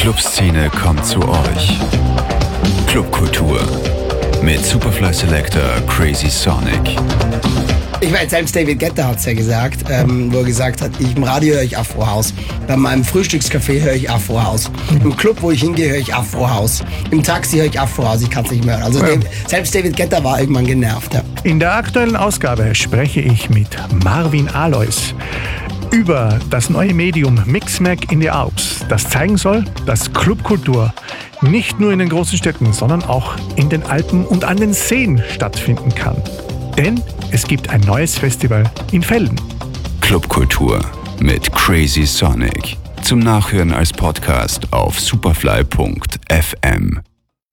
Clubszene kommt zu euch. Clubkultur mit Superfly Selector Crazy Sonic. Ich weiß, selbst David Guetta hat es ja gesagt, wo er gesagt hat, im Radio höre ich Afro-House, bei meinem Frühstückscafé höre ich Afro-House, im Club, wo ich hingehe, höre ich Afro-House, im Taxi höre ich Afro-House, ich kann es nicht mehr hören. Also selbst David Guetta war irgendwann genervt. Ja. In der aktuellen Ausgabe spreche ich mit Marvin Alois über das neue Medium Mixmag in the Alps, das zeigen soll, dass Clubkultur nicht nur in den großen Städten, sondern auch in den Alpen und an den Seen stattfinden kann. Denn es gibt ein neues Festival in Velden. Clubkultur mit Crazy Sonic. Zum Nachhören als Podcast auf superfly.fm.